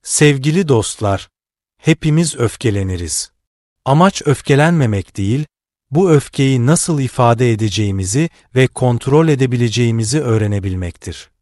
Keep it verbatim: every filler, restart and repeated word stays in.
Sevgili dostlar, hepimiz öfkeleniriz. Amaç öfkelenmemek değil, bu öfkeyi nasıl ifade edeceğimizi ve kontrol edebileceğimizi öğrenebilmektir.